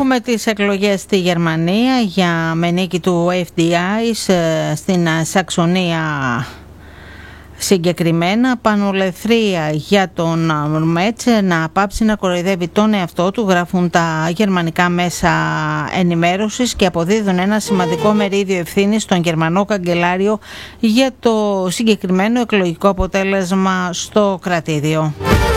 Έχουμε τις εκλογές στη Γερμανία με νίκη του FDI στην Σαξονία. Συγκεκριμένα, πανολεθρία για τον Μέτς να πάψει να κοροϊδεύει τον εαυτό του, γράφουν τα γερμανικά μέσα ενημέρωσης και αποδίδουν ένα σημαντικό μερίδιο ευθύνης στον Γερμανό καγκελάριο για το συγκεκριμένο εκλογικό αποτέλεσμα στο κρατήδιο.